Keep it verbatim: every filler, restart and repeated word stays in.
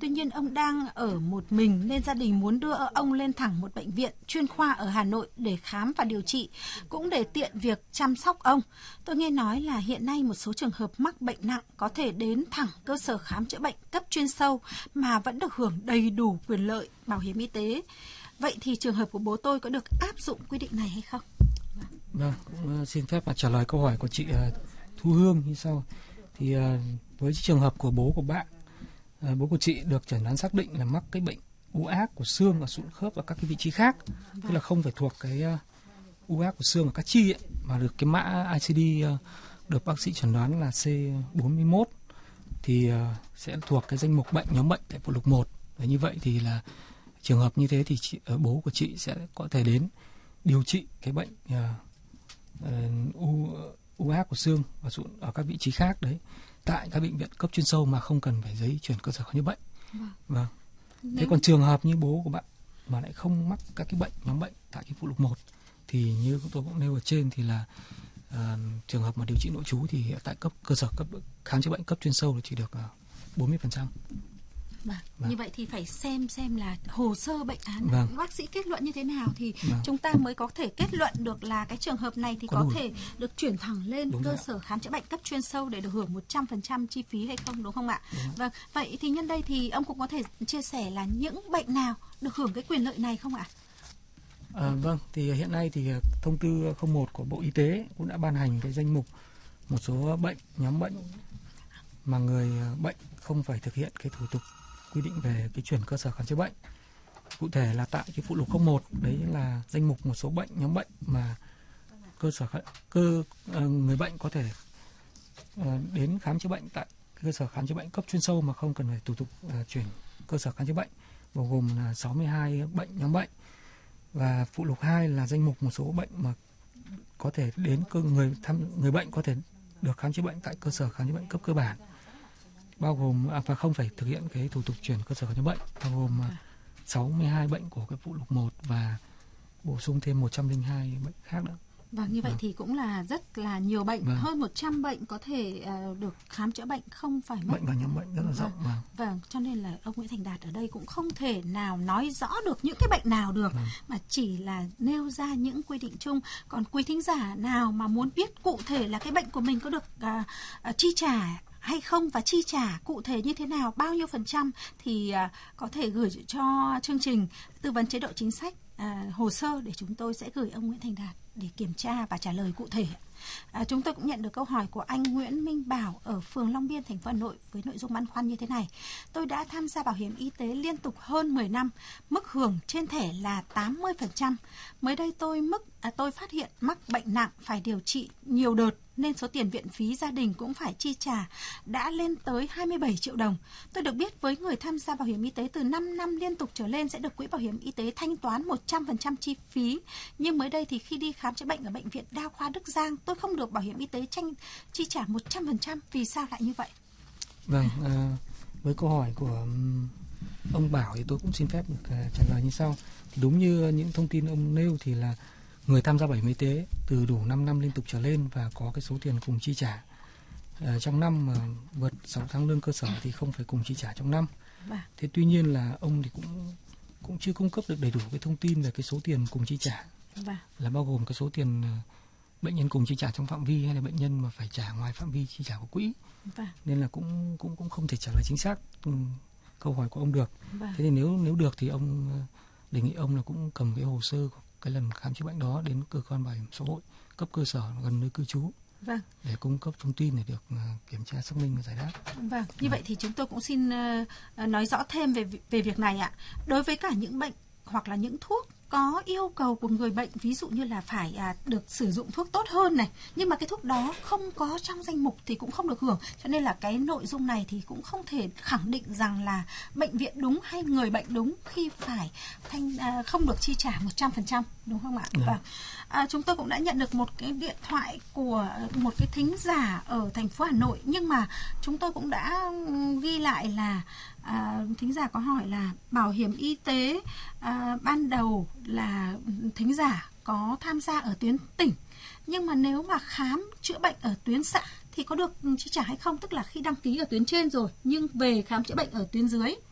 Tuy nhiên ông đang ở một mình nên gia đình muốn đưa ông lên thẳng một bệnh viện chuyên khoa ở Hà Nội để khám và điều trị, cũng để tiện việc chăm sóc ông. Tôi nghe nói là hiện nay một số trường hợp mắc bệnh nặng có thể đến thẳng cơ sở khám chữa bệnh cấp chuyên sâu mà vẫn được hưởng đầy đủ quyền lợi bảo hiểm y tế. Vậy thì trường hợp của bố tôi có được áp dụng quy định này hay không? Vâng, cũng xin phép mà trả lời câu hỏi của chị uh, Thu Hương như sau. Thì uh, với trường hợp của bố của bạn, uh, bố của chị được chẩn đoán xác định là mắc cái bệnh u ác của xương và sụn khớp và các cái vị trí khác, vâng. Tức là không phải thuộc cái uh, u ác của xương và các chi ấy, mà được cái mã i xê đê uh, được bác sĩ chẩn đoán là C bốn mươi mốt, thì uh, sẽ thuộc cái danh mục bệnh nhóm bệnh tại phụ lục một. Và như vậy thì là trường hợp như thế thì chị, uh, bố của chị sẽ có thể đến điều trị cái bệnh uh, uh, u u ác của xương và sụn ở các vị trí khác đấy tại các bệnh viện cấp chuyên sâu mà không cần phải giấy chuyển cơ sở khám chữa bệnh. Vâng. Vâng. Nếu... Thế còn trường hợp như bố của bạn mà lại không mắc các cái bệnh nhóm bệnh tại cái phụ lục một thì như tôi cũng nêu ở trên thì là uh, trường hợp mà điều trị nội trú thì tại cấp cơ sở cấp khám chữa bệnh cấp chuyên sâu thì chỉ được uh, bốn mươi phần trăm. Vâng. Vâng. Như vậy thì phải xem xem là hồ sơ bệnh án, vâng. bác sĩ kết luận như thế nào thì vâng. chúng ta mới có thể kết luận được là cái trường hợp này thì có, có thể được chuyển thẳng lên đúng cơ rồi. Sở khám chữa bệnh cấp chuyên sâu để được hưởng một trăm phần trăm chi phí hay không, đúng không ạ? Vâng. Vậy thì nhân đây thì ông cũng có thể chia sẻ là những bệnh nào được hưởng cái quyền lợi này không ạ? À, vâng, thì hiện nay thì thông tư không một của Bộ Y tế cũng đã ban hành cái danh mục một số bệnh, nhóm bệnh mà người bệnh không phải thực hiện cái thủ tục quy định về cái chuyển cơ sở khám chữa bệnh. Cụ thể là tại cái phụ lục không một, đấy là danh mục một số bệnh, nhóm bệnh mà cơ sở cơ người bệnh có thể đến khám chữa bệnh tại cơ sở khám chữa bệnh cấp chuyên sâu mà không cần phải thủ tục chuyển cơ sở khám chữa bệnh, bao gồm là sáu mươi hai bệnh nhóm bệnh. Và phụ lục hai là danh mục một số bệnh mà có thể đến cơ người thăm người bệnh có thể được khám chữa bệnh tại cơ sở khám chữa bệnh cấp cơ bản, bao gồm à, và không phải thực hiện cái thủ tục chuyển cơ sở khám chữa bệnh, bao gồm à, sáu mươi hai bệnh của cái phụ lục một và bổ sung thêm một trăm lẻ hai bệnh khác nữa. Vâng, như vậy vâng. thì cũng là rất là nhiều bệnh, vâng. hơn một trăm bệnh có thể uh, được khám chữa bệnh không phải mất. Bệnh và nhóm bệnh rất là rộng. Vâng. vâng, cho nên là ông Nguyễn Thành Đạt ở đây cũng không thể nào nói rõ được những cái bệnh nào được, vâng. mà chỉ là nêu ra những quy định chung. Còn quý thính giả nào mà muốn biết cụ thể là cái bệnh của mình có được uh, uh, chi trả hay không và chi trả cụ thể như thế nào, bao nhiêu phần trăm thì uh, có thể gửi cho chương trình tư vấn chế độ chính sách uh, hồ sơ để chúng tôi sẽ gửi ông Nguyễn Thành Đạt để kiểm tra và trả lời cụ thể. À, chúng tôi cũng nhận được câu hỏi của anh Nguyễn Minh Bảo ở phường Long Biên, thành phố Hà Nội với nội dung băn khoăn như thế này. Tôi đã tham gia bảo hiểm y tế liên tục hơn mười năm, mức hưởng trên thẻ là tám mươi phần trăm. Mới đây tôi mức à, tôi phát hiện mắc bệnh nặng phải điều trị nhiều đợt nên số tiền viện phí gia đình cũng phải chi trả đã lên tới hai mươi bảy triệu đồng. Tôi được biết với người tham gia bảo hiểm y tế từ năm năm liên tục trở lên sẽ được quỹ bảo hiểm y tế thanh toán một trăm phần trăm chi phí. Nhưng mới đây thì khi đi khám chữa bệnh ở bệnh viện Đa khoa Đức Giang, tôi không được bảo hiểm y tế tranh chi trả một trăm phần trăm. Vì sao lại như vậy? Vâng, à, với câu hỏi của um, ông Bảo thì tôi cũng xin phép được uh, trả lời như sau. Thì đúng như những thông tin ông nêu thì là người tham gia bảo hiểm y tế từ đủ năm năm liên tục trở lên và có cái số tiền cùng chi trả uh, trong năm mà vượt sáu tháng lương cơ sở thì không phải cùng chi trả trong năm. Thế tuy nhiên là ông thì cũng cũng chưa cung cấp được đầy đủ cái thông tin về cái số tiền cùng chi trả, là bao gồm cái số tiền uh, bệnh nhân cùng chi trả trong phạm vi hay là bệnh nhân mà phải trả ngoài phạm vi chi trả của quỹ. Vâng. Nên là cũng cũng cũng không thể trả lời chính xác um, câu hỏi của ông được. Vâng. Thế thì nếu nếu được thì ông uh, đề nghị ông là cũng cầm cái hồ sơ của cái lần khám chữa bệnh đó đến cơ quan bảo hiểm xã hội cấp cơ sở gần nơi cư trú. Vâng. Để cung cấp thông tin để được uh, kiểm tra xác minh và giải đáp. Vâng, như vâng. vậy thì chúng tôi cũng xin uh, nói rõ thêm về về việc này ạ. Đối với cả những bệnh hoặc là những thuốc có yêu cầu của người bệnh, ví dụ như là phải à, được sử dụng thuốc tốt hơn này, nhưng mà cái thuốc đó không có trong danh mục thì cũng không được hưởng. Cho nên là cái nội dung này thì cũng không thể khẳng định rằng là bệnh viện đúng hay người bệnh đúng khi phải thanh à, không được chi trả một trăm phần trăm, đúng không ạ? Và à, chúng tôi cũng đã nhận được một cái điện thoại của một cái thính giả ở thành phố Hà Nội, nhưng mà chúng tôi cũng đã ghi lại là À, thính giả có hỏi là bảo hiểm y tế à, ban đầu là thính giả có tham gia ở tuyến tỉnh, nhưng mà nếu mà khám chữa bệnh ở tuyến xã thì có được chi trả hay không, tức là khi đăng ký ở tuyến trên rồi nhưng về khám chữa bệnh ở tuyến dưới